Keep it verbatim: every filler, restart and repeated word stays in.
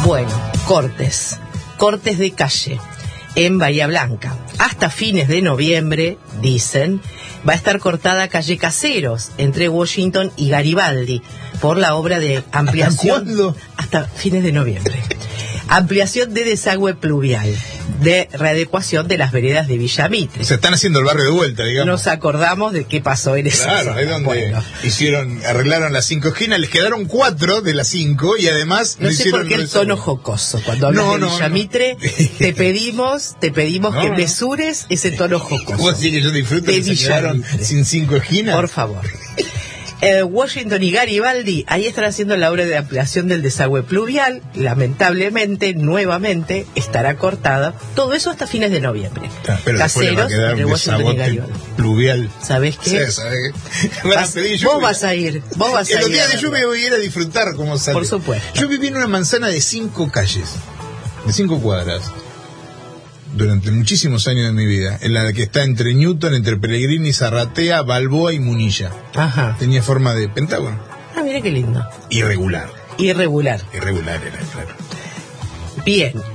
Bueno, cortes, cortes de calle en Bahía Blanca. Hasta fines de noviembre, dicen, va a estar cortada calle Caseros entre Washington y Garibaldi por la obra de ampliación. ¿Hasta cuándo? Hasta fines de noviembre. Ampliación de desagüe pluvial, de readecuación de las veredas de Villa Mitre. Se están haciendo el barrio de vuelta, digamos. Nos acordamos de qué pasó en esa Claro, zona. es donde Bueno. hicieron, arreglaron las cinco esquinas, les quedaron cuatro de las cinco y además No lo sé hicieron por qué el eso. tono jocoso. Cuando hablas No, de no, Villa no. Mitre, te pedimos, te pedimos No, que no. mesures ese tono jocoso. ¿Vos decís que yo disfruto De que se Villa quedaron Mitre. sin cinco esquinas? Por favor. Eh, Washington y Garibaldi, ahí están haciendo la obra de ampliación del desagüe pluvial. Lamentablemente, nuevamente, estará cortada. Todo eso hasta fines de noviembre. Ah, pero después le va a Caseros, quedar entre un Washington y desagote Garibaldi. pluvial. ¿Sabés qué? Sí, ¿sabés qué? Van a Vas- pedir vos lluvia. vas a ir, vos vas En a los ir. días a de verlo. lluvia voy a ir a disfrutar como sale. Por supuesto. Yo viví en una manzana de cinco calles, de cinco cuadras, durante muchísimos años de mi vida, en la que está entre Newton, entre Pellegrini, Zarratea, Balboa y Munilla. Ajá. Tenía forma de pentágono. Ah, mira qué lindo. Irregular. Irregular. Irregular era, claro. Bien.